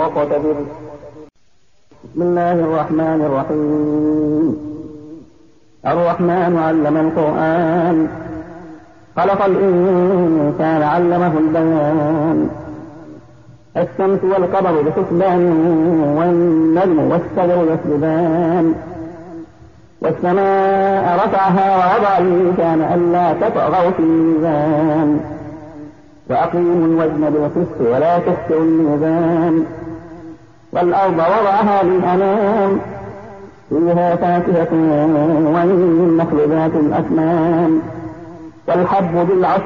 مقتدر. بسم الله الرحمن الرحيم. الرحمن علم القرآن خلق الإنسان علمه البيان. الشمس والقمر بحسبان والنجم والشجر يسجدان والسماء رفعها ووضع الميزان ألا تطغوا في الميزان وأقيموا الوزن بالقسط ولا تخسروا الميزان والأرض وضعها للأنام فيها فاكهة والنخل ذات الأكمام والحب بالعصر